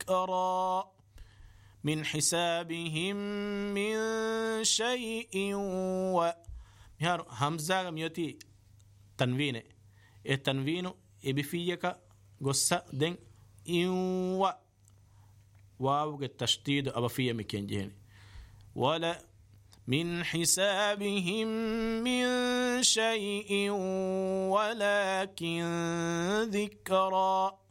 ذكرا من حسابهم من شيء مهار همزة ميوتي تنوين التنوين بفيك قصة دين واو التشديد أبفية مكين ولا من حسابهم من شيء ولكن ذكرا